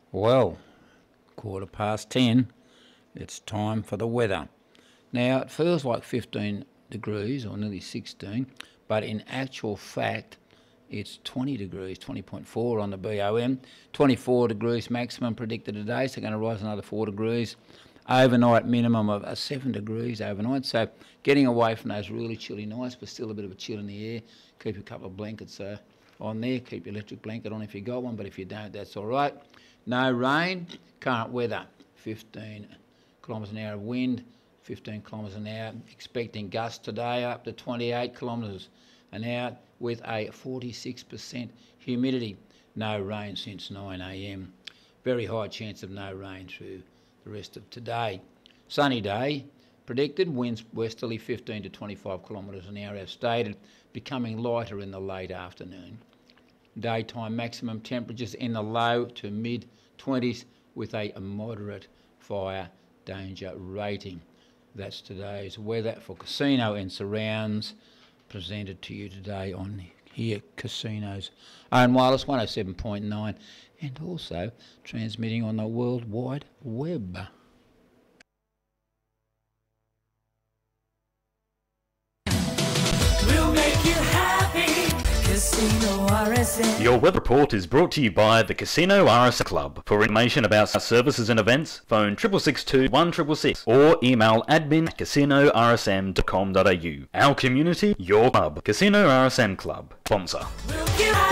Well, 10:15, it's time for the weather. Now, it feels like 15 degrees or nearly 16, but in actual fact, it's 20 degrees, 20.4 on the BOM, 24 degrees maximum predicted today, so going to rise another 4 degrees. Overnight minimum of 7 degrees overnight, so getting away from those really chilly nights, but still a bit of a chill in the air. Keep a couple of blankets on there, keep your electric blanket on if you got one, but if you don't, that's all right. No rain, current weather, 15 kilometres an hour of wind, 15 kilometres an hour, expecting gusts today up to 28 kilometres an hour with a 46% humidity. No rain since 9 a.m. Very high chance of no rain through the rest of today. Sunny day predicted, winds westerly 15 to 25 kilometres an hour as stated, becoming lighter in the late afternoon. Daytime maximum temperatures in the low to mid 20s with a moderate fire danger rating. That's today's weather for Casino and surrounds, presented to you today on Here Casinos Own Wireless 107.9 and also transmitting on the World Wide Web. We'll make you happy. Casino RSM. Your weather report is brought to you by the Casino RSM Club. For information about our services and events, phone 662 1666 or email admin@casinorsm.com.au. Our community, your club. Casino RSM Club. Sponsor. We'll give